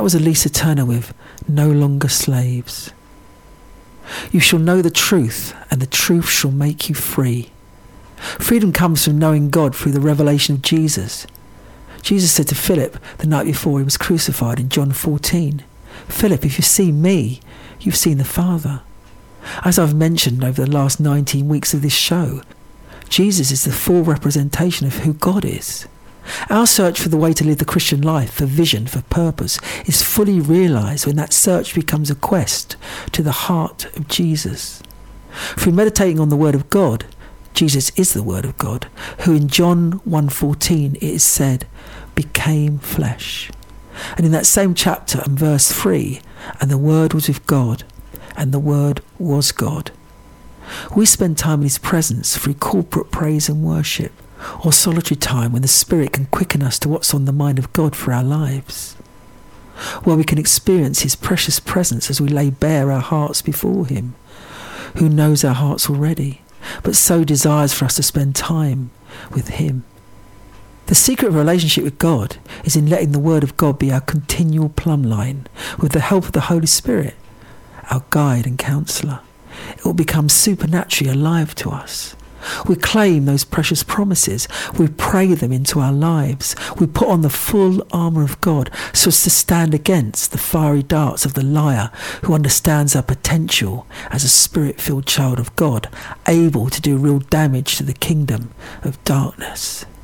was Elisa Turner with No Longer Slaves. You shall know the truth, and the truth shall make you free. Freedom comes from knowing God through the revelation of Jesus. Jesus said to Philip the night before he was crucified in John 14, "Philip, if you've seen me, you've seen the Father." As I've mentioned over the last 19 weeks of this show, Jesus is the full representation of who God is. Our search for the way to live the Christian life, for vision, for purpose, is fully realised when that search becomes a quest to the heart of Jesus. Through meditating on the Word of God, Jesus is the Word of God, who in John 1:14 it is said, became flesh. And in that same chapter and verse 3, and the Word was with God, and the Word was God. We spend time in His presence through corporate praise and worship, or solitary time when the Spirit can quicken us to what's on the mind of God for our lives, where we can experience His precious presence as we lay bare our hearts before Him, who knows our hearts already, but so desires for us to spend time with Him. The secret of a relationship with God is in letting the Word of God be our continual plumb line, with the help of the Holy Spirit, our guide and counsellor. It will become supernaturally alive to us. We claim those precious promises. We pray them into our lives. We put on the full armour of God so as to stand against the fiery darts of the liar who understands our potential as a spirit-filled child of God, able to do real damage to the kingdom of darkness.